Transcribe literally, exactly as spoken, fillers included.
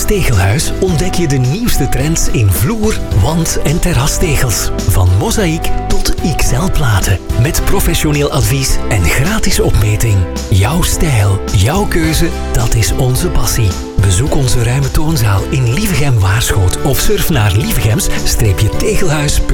Lievegems Tegelhuis ontdek je de nieuwste trends in vloer, wand- en terrastegels. Van mozaïek tot X L-platen. Met professioneel advies en gratis opmeting. Jouw stijl, jouw keuze, dat is onze passie. Bezoek onze ruime toonzaal in Lievegem Waarschoot of surf naar lievegems-tegelhuis.